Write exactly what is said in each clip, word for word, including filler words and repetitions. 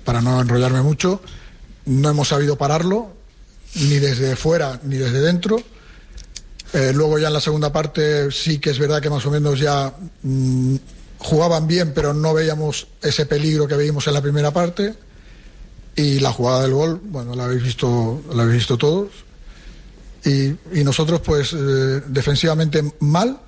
para no enrollarme mucho, no hemos sabido pararlo, ni desde fuera ni desde dentro. Eh, luego ya en la segunda parte sí que es verdad que más o menos ya mmm, jugaban bien, pero no veíamos ese peligro que veíamos en la primera parte. Y la jugada del gol, bueno, la habéis visto, la habéis visto todos. Y, y nosotros, pues, eh, defensivamente mal,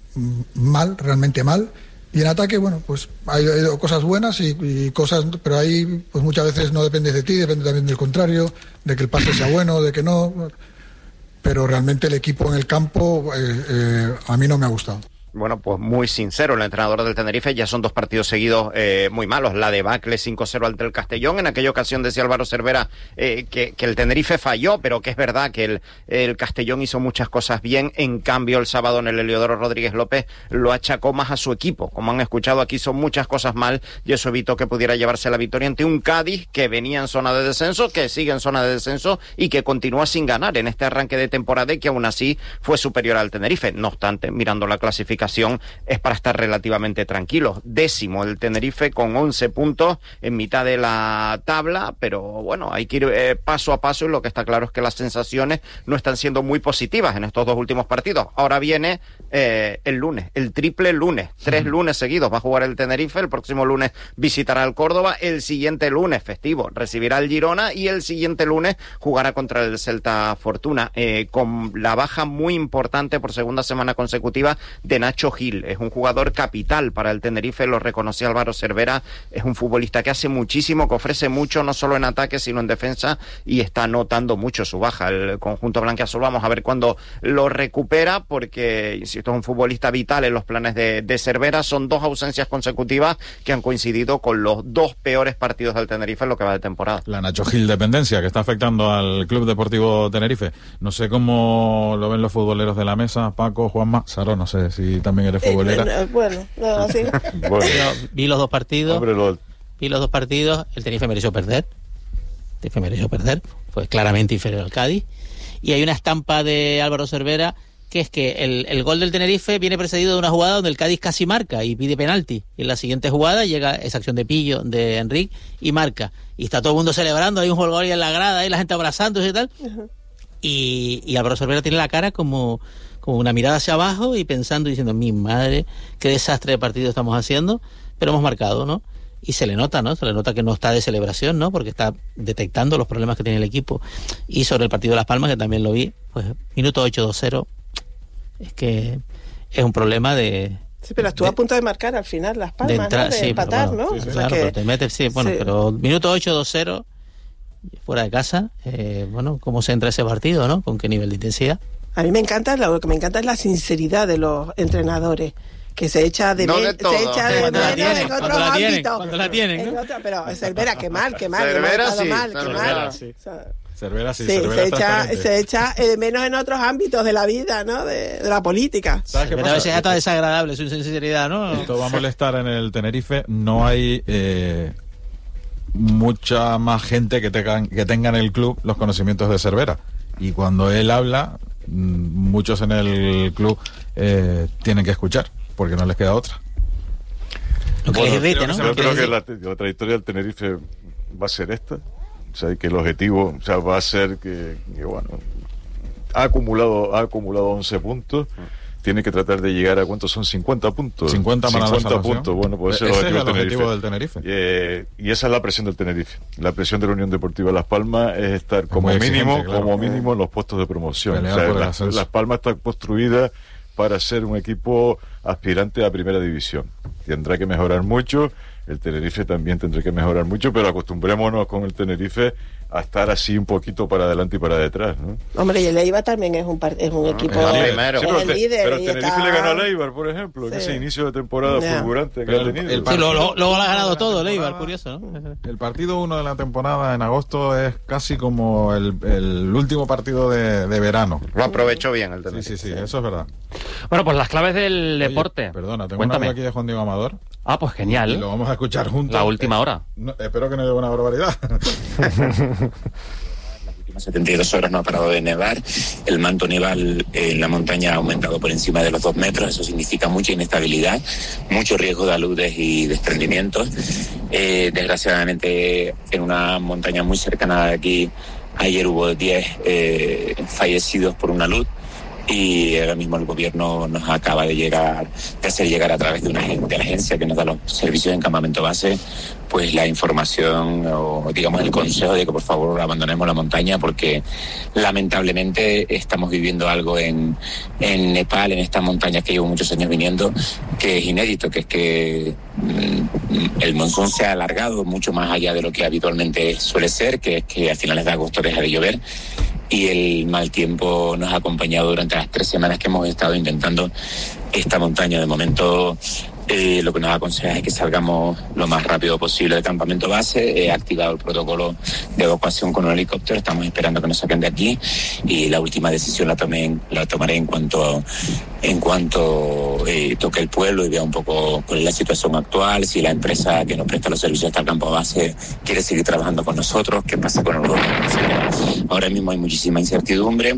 mal, realmente mal. Y en ataque, bueno, pues hay, hay cosas buenas y, y cosas, pero ahí, pues muchas veces no depende de ti, depende también del contrario, de que el pase sea bueno, de que no. Pero realmente el equipo en el campo eh, eh, a mí no me ha gustado. Bueno, pues muy sincero el entrenador del Tenerife. Ya son dos partidos seguidos eh, muy malos. La debacle cinco cero ante el Castellón. En aquella ocasión decía Álvaro Cervera eh, que, que el Tenerife falló, pero que es verdad que el, el Castellón hizo muchas cosas bien. En cambio, el sábado en el Heliodoro Rodríguez López lo achacó más a su equipo. Como han escuchado, aquí hizo muchas cosas mal y eso evitó que pudiera llevarse la victoria ante un Cádiz que venía en zona de descenso, que sigue en zona de descenso y que continúa sin ganar en este arranque de temporada y que aún así fue superior al Tenerife. No obstante, mirando la clasificación, es para estar relativamente tranquilos. Décimo el Tenerife con once puntos en mitad de la tabla, pero bueno, hay que ir eh, paso a paso y lo que está claro es que las sensaciones no están siendo muy positivas en estos dos últimos partidos. Ahora viene eh, el lunes, el triple lunes, tres lunes seguidos va a jugar el Tenerife, el próximo lunes visitará el Córdoba, el siguiente lunes festivo recibirá el Girona y el siguiente lunes jugará contra el Celta Fortuna, eh, con la baja muy importante por segunda semana consecutiva de Nacho Nacho Gil. Es un jugador capital para el Tenerife, lo reconoció Álvaro Cervera, es un futbolista que hace muchísimo, que ofrece mucho, no solo en ataque, sino en defensa, y está notando mucho su baja. El conjunto blanquiazul, vamos a ver cuándo lo recupera, porque, insisto, es un futbolista vital en los planes de, de Cervera. Son dos ausencias consecutivas que han coincidido con los dos peores partidos del Tenerife en lo que va de temporada. La Nacho Gil dependencia que está afectando al Club Deportivo Tenerife. No sé cómo lo ven los futboleros de la mesa, Paco, Juanma, Saro, no sé si también eres futbolera. Eh, bueno, no, sí. Bueno, vi los dos partidos. Hombre, lo... Vi los dos partidos. El Tenerife mereció perder. El Tenerife mereció perder. Fue claramente inferior al Cádiz. Y hay una estampa de Álvaro Cervera que es que el, el gol del Tenerife viene precedido de una jugada donde el Cádiz casi marca y pide penalti. Y en la siguiente jugada llega esa acción de Pillo, de Enrique, y marca. Y está todo el mundo celebrando. Hay un gol ahí en la grada, hay la gente abrazándose y tal. Uh-huh. Y, y Álvaro Cervera tiene la cara como... como una mirada hacia abajo y pensando y diciendo, mi madre, qué desastre de partido estamos haciendo, pero hemos marcado, ¿no? Y se le nota, ¿no? Se le nota que no está de celebración, ¿no? Porque está detectando los problemas que tiene el equipo. Y sobre el partido de Las Palmas, que también lo vi, pues minuto ocho dos cero, es que es un problema de... Sí, pero estuvo de, a punto de marcar al final Las Palmas, de, entra- ¿no? de sí, empatar, bueno, ¿no? Sí, sí. O sea claro, que... pero te metes, sí, bueno, sí. Pero minuto ocho dos cero, fuera de casa, eh, bueno, ¿cómo se entra ese partido, no? ¿Con qué nivel de intensidad? A mí me encanta, lo que me encanta es la sinceridad de los entrenadores, que se echa de, no men- de todo. se echa de cuando menos la tienen, en otros cuando la tienen, ámbitos. Cuando la tienen, ¿no? Otro, pero Cervera, qué mal, qué mal, Cervera, hemos sí, mal, qué Cervera, mal. sí. O sea, Cervera, sí, sí, Cervera se echa, es se echa de menos en otros ámbitos de la vida, ¿no? De, de la política. ¿Sabes qué Pero pasa? a veces ya está desagradable su sinceridad, ¿no? Esto va a molestar en el Tenerife. No hay eh, mucha más gente que tengan, que tenga en el club los conocimientos de Cervera. Y cuando él habla, muchos en el club eh, tienen que escuchar, porque no les queda otra. Lo que Bueno, les irrita, ¿no? Yo creo que la, la trayectoria del Tenerife va a ser esta. O sea, que el objetivo, o sea, va a ser que, que bueno, ha acumulado, ha acumulado once puntos. Tiene que tratar de llegar a ¿cuántos son? cincuenta puntos. cincuenta para la salvación. Puntos. Bueno, pues ese, ese es el objetivo, es el del, objetivo Tenerife. del Tenerife. Eh, y esa es la presión del Tenerife. La presión de la Unión Deportiva Las Palmas es estar es como mínimo, claro. como mínimo en los puestos de promoción. O sea, Las, Las Palmas está construida para ser un equipo aspirante a primera división. Tendrá que mejorar mucho. El Tenerife también tendrá que mejorar mucho, pero acostumbrémonos con el Tenerife a estar así un poquito para adelante y para detrás, ¿no? Hombre, y el Eibar también es un par- es un equipo es es primero. Sí, pero, el te, líder, pero el Tenerife está... le ganó al Eibar, por ejemplo, sí. en ese inicio de temporada yeah. fulgurante pero que ha el, tenido. el Sí, partido, luego, luego lo ha ganado todo el Eibar, curioso, ¿no? El partido uno de la temporada en agosto es casi como el, el último partido de, de verano. Lo aprovechó bien el Sí, Tenerife. sí, sí, eso es verdad. Bueno, pues las claves del Oye, deporte. Perdona, tengo Cuéntame. una aquí de Juan Diego Amador. Ah, pues Y genial. lo vamos a escuchar juntos. La última hora. No, espero que no lleve una barbaridad. setenta y dos horas no ha parado de nevar, el manto neval en la montaña ha aumentado por encima de los dos metros, eso significa mucha inestabilidad, mucho riesgo de aludes y desprendimientos. Eh, desgraciadamente, en una montaña muy cercana de aquí, ayer hubo diez eh, fallecidos por una luz. Y ahora mismo el gobierno nos acaba de llegar, de hacer llegar a través de una de la agencia que nos da los servicios en campamento base, pues la información o digamos el consejo de que por favor abandonemos la montaña, porque lamentablemente estamos viviendo algo en, en Nepal, en estas montañas que llevo muchos años viniendo, que es inédito, que es que mmm, el monzón se ha alargado mucho más allá de lo que habitualmente suele ser, que es que a finales de agosto deja de llover. Y el mal tiempo nos ha acompañado durante las tres semanas que hemos estado intentando esta montaña. De momento, eh, lo que nos aconseja es que salgamos lo más rápido posible del campamento base. He activado el protocolo de evacuación con un helicóptero. Estamos esperando que nos saquen de aquí. Y la última decisión la, tomé, la tomaré en cuanto, en cuanto eh, toque el pueblo y vea un poco cuál es la situación actual, si la empresa que nos presta los servicios hasta el campo base quiere seguir trabajando con nosotros, qué pasa con el gobierno. Ahora mismo hay muchísima incertidumbre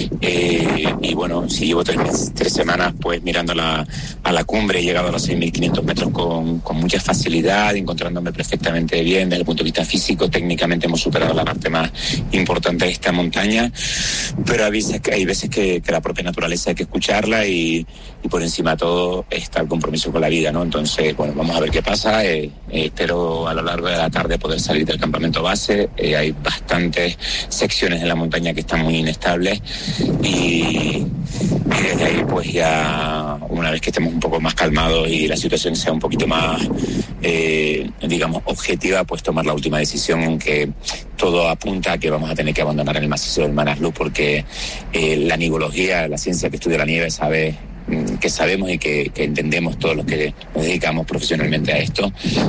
eh, y bueno, si llevo tres, tres semanas pues mirando a la, a la cumbre, he llegado a los seis mil quinientos metros con, con mucha facilidad, encontrándome perfectamente bien desde el punto de vista físico. Técnicamente hemos superado la parte más importante de esta montaña, pero hay veces que, hay veces que, que la propia naturaleza hay que escucharla y, y por encima de todo está el compromiso con la vida, ¿no? Entonces, bueno, vamos a ver qué pasa. Eh, eh, espero a lo largo de la tarde poder salir del campamento base. Eh, hay bastantes secciones en la montaña que están muy inestables y, y desde ahí pues ya una vez que estemos un poco más calmados y la situación sea un poquito más eh, digamos objetiva, pues tomar la última decisión, aunque todo apunta a que vamos a tener que abandonar el macizo del Manaslu, porque eh, la nigología, la ciencia que estudia la nieve, sabe que sabemos y que, que entendemos todos los que nos dedicamos profesionalmente a esto,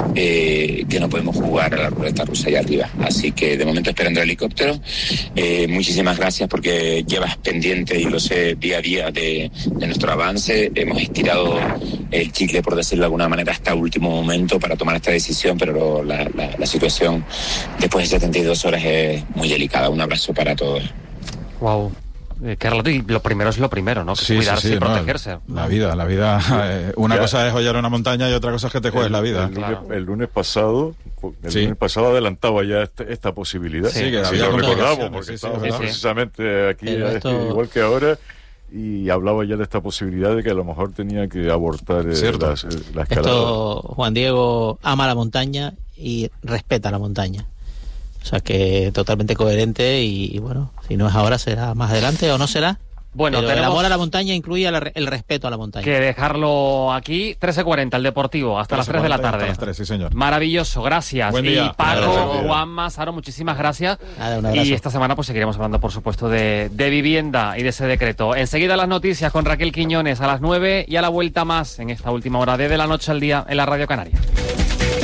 eh, que no podemos jugar a la ruleta rusa allá arriba. Así que de momento esperando el helicóptero. Eh, muchísimas gracias porque llevas pendiente, y lo sé, día a día de, de nuestro avance. Hemos estirado el chicle, por decirlo de alguna manera, hasta último momento para tomar esta decisión, pero la, la, la situación después de setenta y dos horas es muy delicada. Un abrazo para todos. Wow. Eh, qué relato, y lo primero es lo primero, ¿no? Que sí, cuidarse sí, sí, y protegerse. No, la vida, la vida. Eh, una ya. cosa es hollar una montaña y otra cosa es que te juegues el, la vida. El, claro. lunes, el lunes pasado, el sí. lunes pasado adelantaba ya este, esta posibilidad. Sí, que sí, había lo recordamos, porque sí, sí, estábamos sí, precisamente aquí esto... este, igual que ahora. Y hablaba ya de esta posibilidad de que a lo mejor tenía que abortar eh, las, eh, la escalada. Esto, Juan Diego ama la montaña y respeta la montaña. O sea que totalmente coherente y, y bueno, si no es ahora será más adelante o no será. Bueno, pero tenemos el amor a la montaña incluye el respeto a la montaña. Que dejarlo aquí, trece cuarenta, el Deportivo, hasta las tres de la tarde. Hasta las tres, sí, señor. Maravilloso, gracias. Buen día. Y Paco, Gracias, Juanma, Saro, muchísimas gracias. Nada, y esta semana pues seguiremos hablando, por supuesto, de, de vivienda y de ese decreto. Enseguida las noticias con Raquel Quiñones a las nueve y a la vuelta más en esta última hora de, de la noche al día en la Radio Canaria.